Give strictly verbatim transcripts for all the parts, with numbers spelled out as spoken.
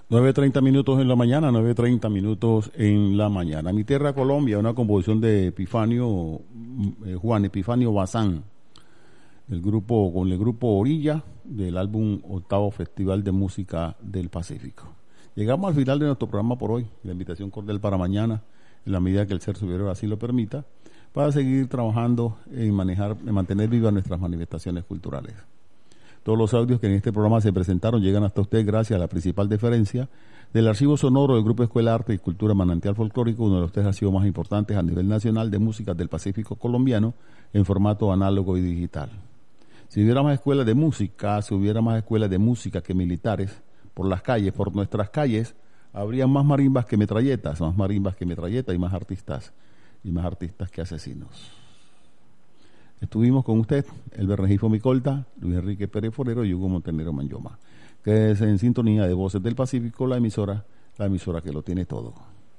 nueve treinta minutos en la mañana, nueve treinta minutos en la mañana. Mi Tierra Colombia, una composición de Epifanio, eh, Juan Epifanio Bazán, el grupo, con el grupo Orilla, del álbum Octavo Festival de Música del Pacífico. Llegamos al final de nuestro programa por hoy. La invitación cordial para mañana, en la medida que el Ser Superior así lo permita, para seguir trabajando en manejar, en mantener vivas nuestras manifestaciones culturales. Todos los audios que en este programa se presentaron llegan hasta usted gracias a la principal deferencia del archivo sonoro del Grupo Escuela Arte y Cultura Manantial Folclórico, uno de los tres archivos más importantes a nivel nacional de músicas del Pacífico colombiano en formato análogo y digital. Si hubiera más escuelas de música, si hubiera más escuelas de música que militares por las calles, por nuestras calles, habría más marimbas que metralletas, más marimbas que metralletas y más artistas, y más artistas que asesinos. Estuvimos con usted, Elber Regifo Micolta, Luis Enrique Pérez Forero y Hugo Montenegro Manyoma, que es en sintonía de Voces del Pacífico, la emisora, la emisora que lo tiene todo.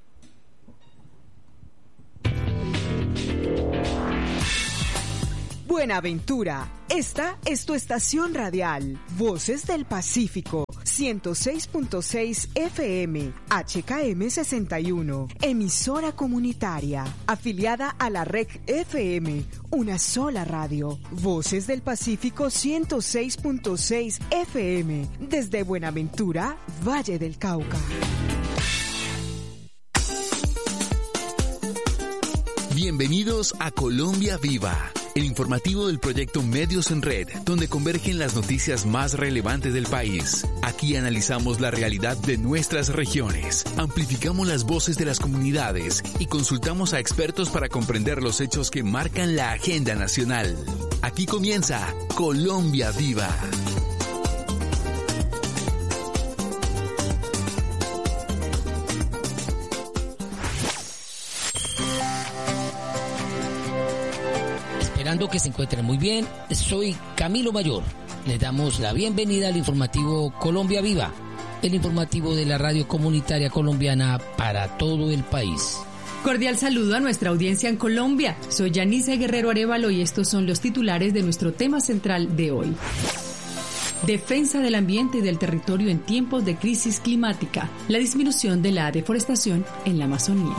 Buenaventura, esta es tu estación radial, Voces del Pacífico, ciento seis punto seis F M, H K M sesenta y uno, emisora comunitaria, afiliada a la R E C F M, una sola radio, Voces del Pacífico ciento seis punto seis F M, desde Buenaventura, Valle del Cauca. Bienvenidos a Colombia Viva, el informativo del proyecto Medios en Red, donde convergen las noticias más relevantes del país. Aquí analizamos la realidad de nuestras regiones, amplificamos las voces de las comunidades y consultamos a expertos para comprender los hechos que marcan la agenda nacional. Aquí comienza Colombia Viva. Esperando que se encuentren muy bien, soy Camilo Mayor. Les damos la bienvenida al informativo Colombia Viva, el informativo de la radio comunitaria colombiana para todo el país. Cordial saludo a nuestra audiencia en Colombia. Soy Yanice Guerrero Arévalo y estos son los titulares de nuestro tema central de hoy. Defensa del ambiente y del territorio en tiempos de crisis climática. La disminución de la deforestación en la Amazonía.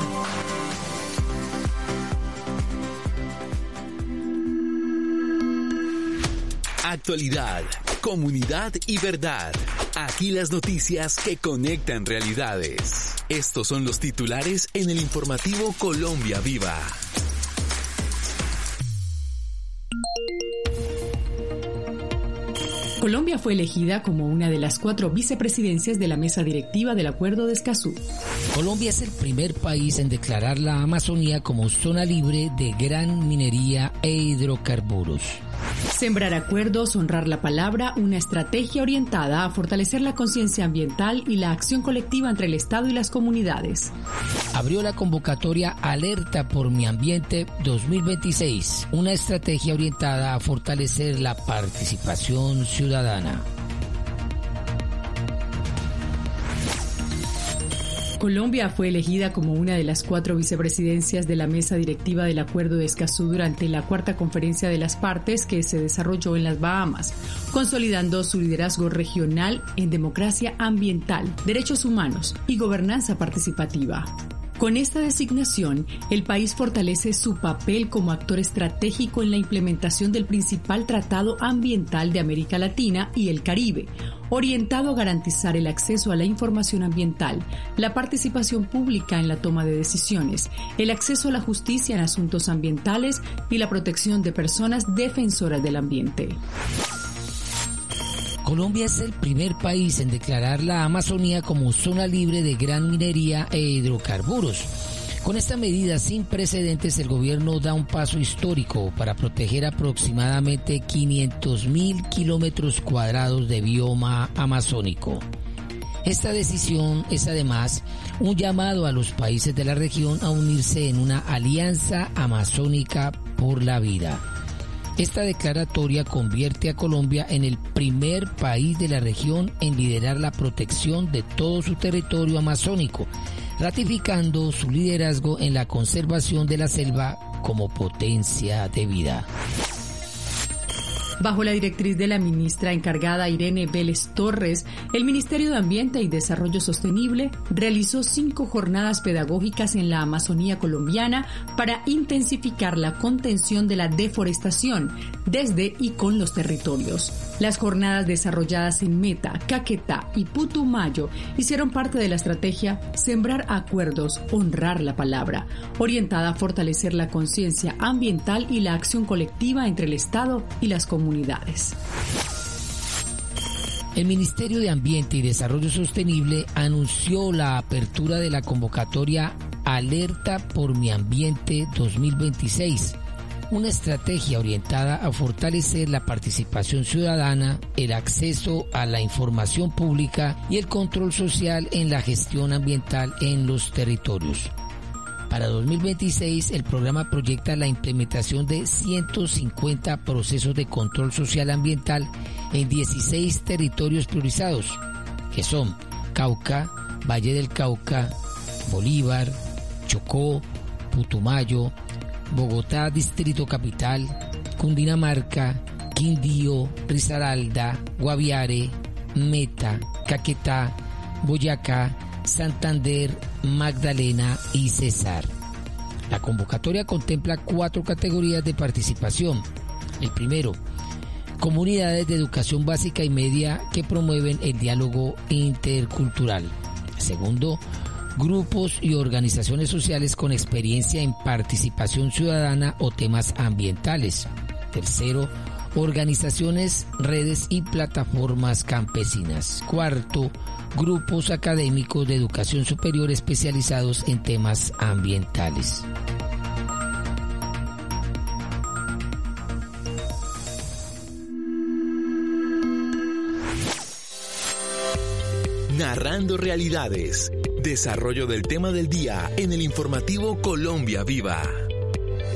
Actualidad, comunidad y verdad. Aquí las noticias que conectan realidades. Estos son los titulares en el informativo Colombia Viva. Colombia fue elegida como una de las cuatro vicepresidencias de la mesa directiva del Acuerdo de Escazú. Colombia es el primer país en declarar la Amazonía como zona libre de gran minería e hidrocarburos. Sembrar acuerdos, honrar la palabra, una estrategia orientada a fortalecer la conciencia ambiental y la acción colectiva entre el Estado y las comunidades. Abrió la convocatoria Alerta por mi Ambiente dos mil veintiséis, una estrategia orientada a fortalecer la participación ciudadana. Colombia fue elegida como una de las cuatro vicepresidencias de la mesa directiva del Acuerdo de Escazú durante la cuarta conferencia de las partes que se desarrolló en las Bahamas, consolidando su liderazgo regional en democracia ambiental, derechos humanos y gobernanza participativa. Con esta designación, el país fortalece su papel como actor estratégico en la implementación del principal tratado ambiental de América Latina y el Caribe, orientado a garantizar el acceso a la información ambiental, la participación pública en la toma de decisiones, el acceso a la justicia en asuntos ambientales y la protección de personas defensoras del ambiente. Colombia es el primer país en declarar la Amazonía como zona libre de gran minería e hidrocarburos. Con esta medida sin precedentes, el gobierno da un paso histórico para proteger aproximadamente quinientos mil kilómetros cuadrados de bioma amazónico. Esta decisión es además un llamado a los países de la región a unirse en una alianza amazónica por la vida. Esta declaratoria convierte a Colombia en el primer país de la región en liderar la protección de todo su territorio amazónico, ratificando su liderazgo en la conservación de la selva como potencia de vida. Bajo la directriz de la ministra encargada Irene Vélez Torres, el Ministerio de Ambiente y Desarrollo Sostenible realizó cinco jornadas pedagógicas en la Amazonía colombiana para intensificar la contención de la deforestación desde y con los territorios. Las jornadas desarrolladas en Meta, Caquetá y Putumayo hicieron parte de la estrategia Sembrar Acuerdos, Honrar la Palabra, orientada a fortalecer la conciencia ambiental y la acción colectiva entre el Estado y las comunidades. El Ministerio de Ambiente y Desarrollo Sostenible anunció la apertura de la convocatoria Alerta por mi Ambiente dos mil veintiséis, una estrategia orientada a fortalecer la participación ciudadana, el acceso a la información pública y el control social en la gestión ambiental en los territorios. Para dos mil veintiséis, el programa proyecta la implementación de ciento cincuenta procesos de control social ambiental en dieciséis territorios priorizados, que son Cauca, Valle del Cauca, Bolívar, Chocó, Putumayo, Bogotá Distrito Capital, Cundinamarca, Quindío, Risaralda, Guaviare, Meta, Caquetá, Boyacá, Santander, Magdalena y Cesar. La convocatoria contempla cuatro categorías de participación. El primero, comunidades de educación básica y media que promueven el diálogo intercultural. Segundo, grupos y organizaciones sociales con experiencia en participación ciudadana o temas ambientales. Tercero, organizaciones, redes y plataformas campesinas. Cuarto, grupos académicos de educación superior especializados en temas ambientales. Narrando realidades. Desarrollo del tema del día en el informativo Colombia Viva.